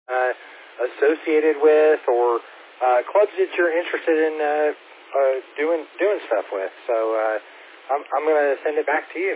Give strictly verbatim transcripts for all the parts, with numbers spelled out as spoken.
uh, associated with, or uh, clubs that you're interested in uh, uh, doing doing stuff with. So uh, I'm, I'm going to send it back to you.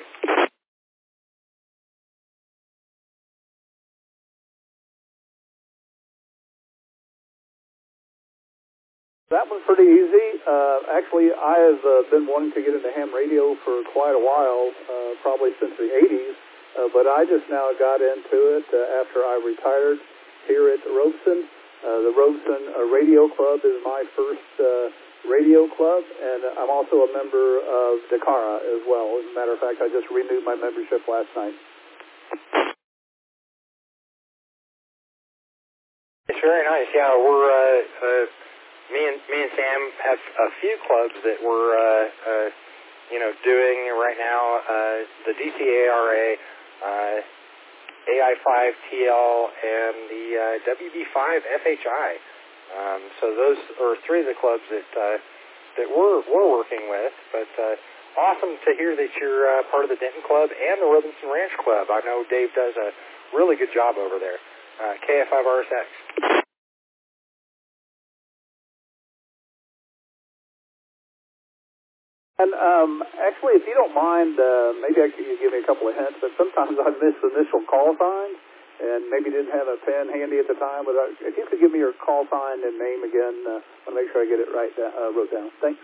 That one's pretty easy. Uh, actually, I have uh, been wanting to get into ham radio for quite a while, uh, probably since the eighties, uh, but I just now got into it uh, after I retired here at Robeson. Uh, the Robeson uh, Radio Club is my first uh, radio club, and I'm also a member of DACARA as well. As a matter of fact, I just renewed my membership last night. It's very nice. Yeah, we're... Uh, uh Me and me and Sam have a few clubs that we're, uh, uh, you know, doing right now. Uh, the D C A R A, uh, A I five T L, and the uh, W B five F H I. Um, so those are three of the clubs that uh, that we're we're working with. But uh, awesome to hear that you're uh, part of the Denton Club and the Robinson Ranch Club. I know Dave does a really good job over there. Uh, K F five R S X. And um, actually, if you don't mind, uh, maybe I could, you give me a couple of hints, but sometimes I miss initial call signs and maybe didn't have a pen handy at the time. But I, if you could give me your call sign and name again, uh, I want to make sure I get it right down, uh, wrote down. Thanks.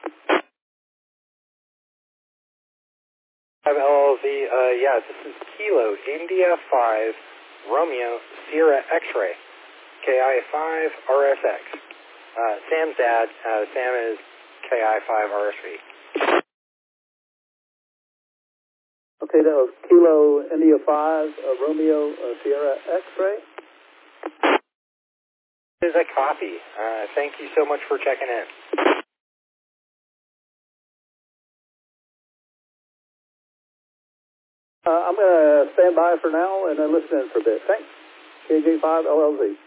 L L Z, uh, yeah, this is Kilo India five Romeo Sierra X-Ray, K I five R S X. Uh, Sam's dad, uh, Sam is K I five R S V. Okay, that was Kilo India five uh, Romeo uh, Sierra X-Ray. This is a copy. Uh, thank you so much for checking in. Uh, I'm going to stand by for now and then listen in for a bit. Thanks. K J five L L Z.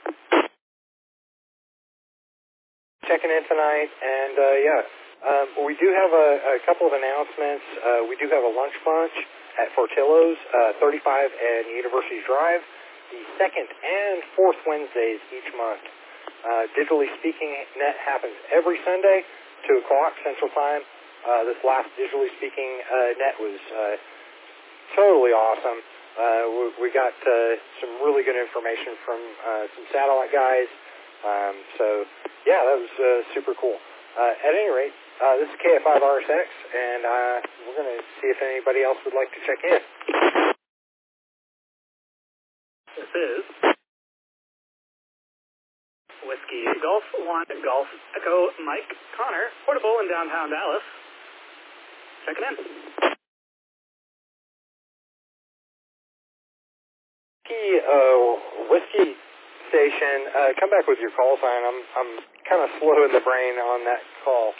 Checking in tonight, and uh, yeah, um, we do have a, a couple of announcements. Uh, we do have a lunch bunch at Fortillo's, uh, thirty-five and University Drive, the second and fourth Wednesdays each month. Uh, Digitally Speaking Net happens every Sunday, two o'clock Central Time. Uh, this last Digitally Speaking uh, Net was uh, totally awesome. Uh, we, we got uh, some really good information from uh, some satellite guys. Um, so, yeah, that was uh, super cool. Uh, at any rate, uh, this is K F five R S X, and uh, we're going to see if anybody else would like to check in. This is Whiskey Golf one Golf Echo Mike Connor, portable in downtown Dallas. Checking in. Whiskey, uh, Whiskey Station, uh, come back with your call sign. I'm I'm kind of slow in the brain on that call.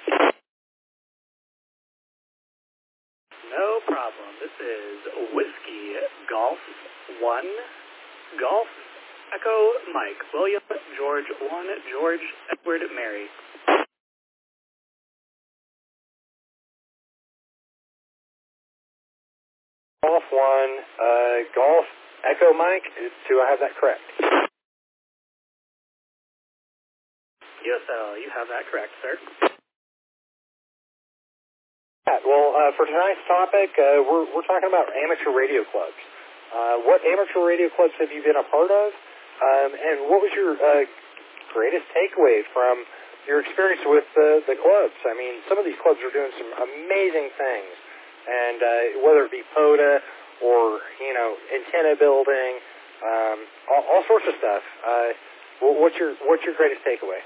No problem. This is Whiskey Golf one Golf Echo Mike William George one George Edward Mary. Golf one, uh, Golf Echo Mike. Do I have that correct? U S L, you have that correct, sir. Yeah, well, uh, for tonight's topic, uh, we're we're talking about amateur radio clubs. Uh, what amateur radio clubs have you been a part of, um, and what was your uh, greatest takeaway from your experience with uh, the clubs? I mean, some of these clubs are doing some amazing things, and uh, whether it be POTA or you know antenna building, um, all, all sorts of stuff. Uh, what's your what's your greatest takeaway?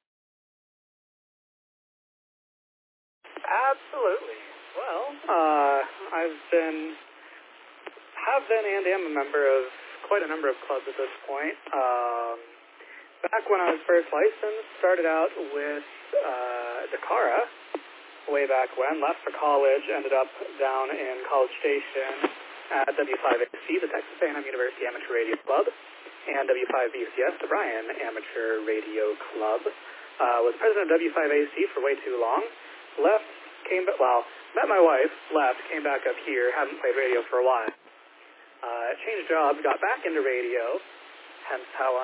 Absolutely. Well, uh, I've been, have been and am a member of quite a number of clubs at this point. Um, back when I was first licensed, started out with uh, DACARA way back when, left for college, ended up down in College Station at W five A C, the Texas A and M University Amateur Radio Club, and W five B C S, the Bryan Amateur Radio Club. Uh, was president of W five A C for way too long. Left, came back, well, met my wife, left, came back up here, haven't played radio for a while. Uh, changed jobs, got back into radio, hence how I